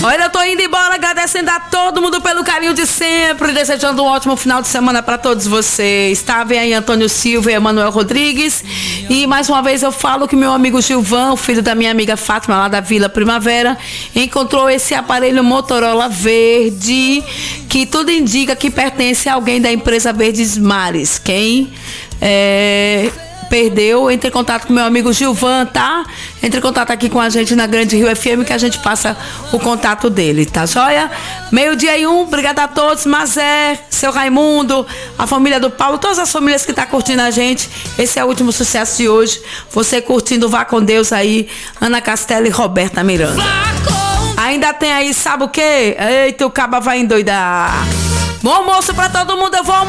Olha, eu tô indo embora agradecendo a todo mundo pelo carinho de sempre, desejando um ótimo final de semana pra todos vocês, tá? Vem aí Antônio Silva e Emanuel Rodrigues. E mais uma vez eu falo que meu amigo Gilvan, o filho da minha amiga Fátima, lá da Vila Primavera, encontrou esse aparelho Motorola verde, que tudo indica que pertence a alguém da empresa Verdes Mares. Quem perdeu, entre em contato com meu amigo Gilvan, tá? Entre em contato aqui com a gente na Grande Rio FM que a gente passa o contato dele, tá joia? 12:01, obrigada a todos, Mazé, seu Raimundo, a família do Paulo, todas as famílias que tá curtindo a gente. Esse é o último sucesso de hoje. Você curtindo Vá com Deus aí, Ana Castela e Roberta Miranda. Ainda tem aí, sabe o quê? Eita, o caba vai endoidar. Bom almoço pra todo mundo, eu vou